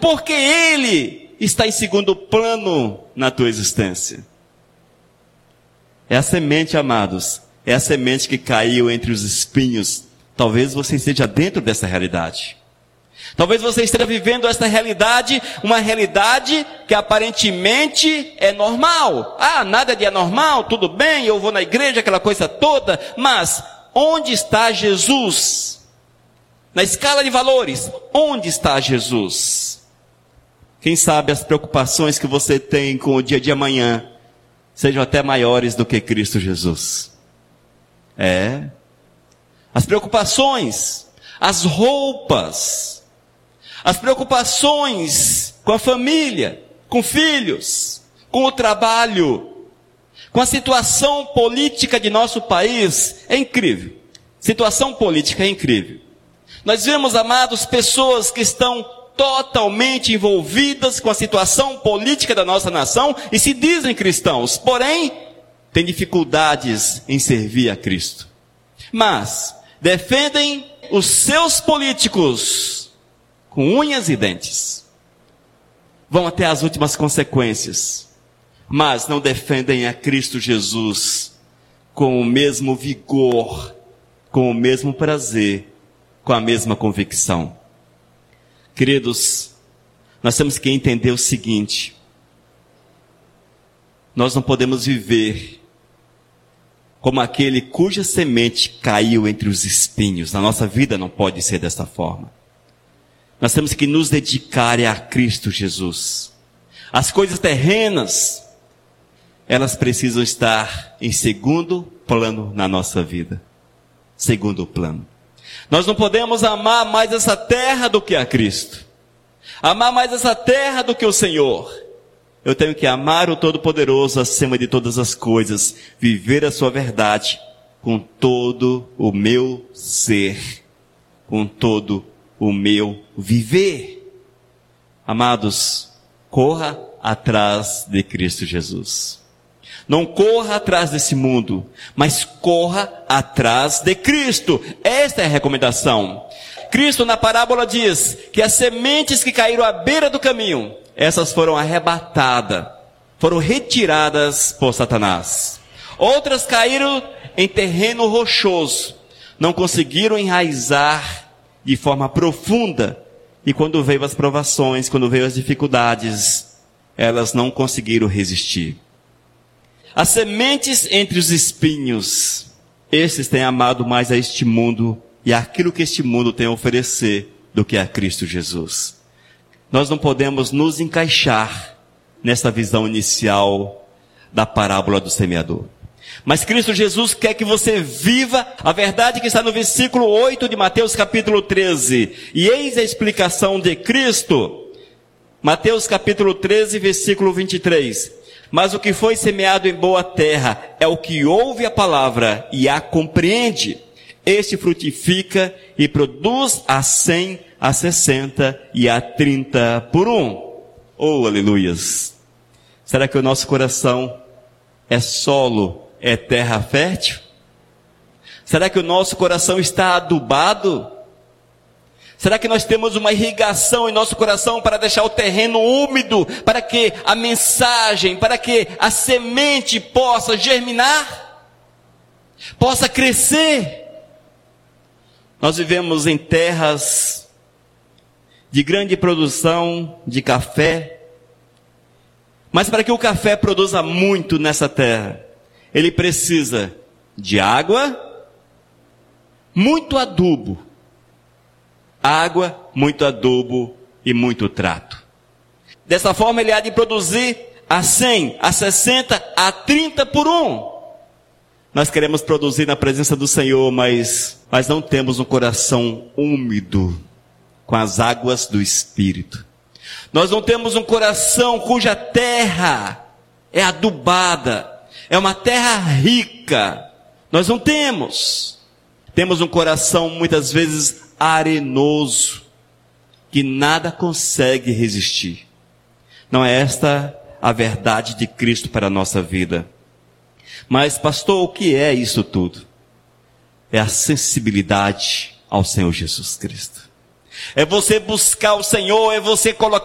porque Ele está em segundo plano na tua existência. É a semente, amados, é a semente que caiu entre os espinhos. Talvez você esteja dentro dessa realidade. Talvez você esteja vivendo essa realidade, uma realidade que aparentemente é normal. Nada de anormal, tudo bem, eu vou na igreja, aquela coisa toda. Mas, onde está Jesus? Na escala de valores, onde está Jesus? Quem sabe as preocupações que você tem com o dia de amanhã sejam até maiores do que Cristo Jesus. As preocupações, as roupas, as preocupações com a família, com filhos, com o trabalho, com a situação política de nosso país, é incrível. Situação política é incrível. Nós vemos, amados, pessoas que estão totalmente envolvidas com a situação política da nossa nação e se dizem cristãos, porém, têm dificuldades em servir a Cristo. Mas defendem os seus políticos com unhas e dentes. Vão até as últimas consequências, mas não defendem a Cristo Jesus com o mesmo vigor, com o mesmo prazer, com a mesma convicção. Queridos, nós temos que entender o seguinte: nós não podemos viver como aquele cuja semente caiu entre os espinhos. Na nossa vida não pode ser desta forma. Nós temos que nos dedicar a Cristo Jesus. As coisas terrenas, elas precisam estar em segundo plano na nossa vida. Segundo plano. Nós não podemos amar mais essa terra do que a Cristo. Amar mais essa terra do que o Senhor. Eu tenho que amar o Todo-Poderoso acima de todas as coisas. Viver a sua verdade com todo o meu ser. Com todo o meu viver. Amados, corra atrás de Cristo Jesus. Não corra atrás desse mundo, mas corra atrás de Cristo. Esta é a recomendação. Cristo na parábola diz que as sementes que caíram à beira do caminho, essas foram arrebatadas, foram retiradas por Satanás. Outras caíram em terreno rochoso, não conseguiram enraizar de forma profunda, e quando veio as provações, quando veio as dificuldades, elas não conseguiram resistir. As sementes entre os espinhos, esses têm amado mais a este mundo e aquilo que este mundo tem a oferecer do que a Cristo Jesus. Nós não podemos nos encaixar nessa visão inicial da parábola do semeador. Mas Cristo Jesus quer que você viva a verdade que está no versículo 8 de Mateus capítulo 13. E eis a explicação de Cristo. Mateus capítulo 13, versículo 23. Mas o que foi semeado em boa terra é o que ouve a palavra e a compreende. Este frutifica e produz a 100, a 60 e a 30 por um. Oh, aleluias! Será que o nosso coração é solo? É terra fértil? Será que o nosso coração está adubado? Será que nós temos uma irrigação em nosso coração para deixar o terreno úmido, para que a mensagem, para que a semente possa germinar, possa crescer? Nós vivemos em terras de grande produção de café, mas para que o café produza muito nessa terra, ele precisa de água, muito adubo. Água, muito adubo e muito trato. Dessa forma ele há de produzir a 100, a 60, a 30 por um. Nós queremos produzir na presença do Senhor, mas não temos um coração úmido com as águas do Espírito. Nós não temos um coração cuja terra é adubada. É uma terra rica. Nós não temos. Temos um coração muitas vezes arenoso, que nada consegue resistir. Não é esta a verdade de Cristo para a nossa vida. Mas, pastor, o que é isso tudo? É a sensibilidade ao Senhor Jesus Cristo. É você buscar o Senhor, é você colocar